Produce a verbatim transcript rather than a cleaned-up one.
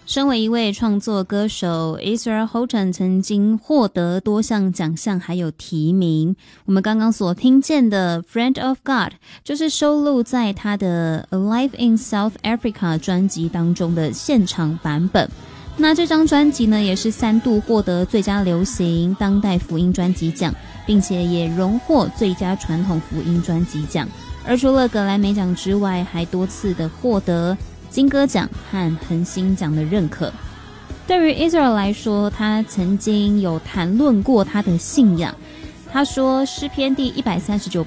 身为一位创作歌手 Israel Houghton 曾经获得多项奖项还有提名。我们刚刚所听见的 Friend of God 就是收录在他的 Alive in South Africa 专辑当中的现场版本。那这张专辑呢也是三度获得最佳流行当代福音专辑奖，并且也荣获最佳传统福音专辑奖。而除了格莱美奖之外，还多次的获得金歌奖和恒星奖的认可。对于 Israel 来说，他曾经有谈论过他的信仰。他说诗篇第一百三十九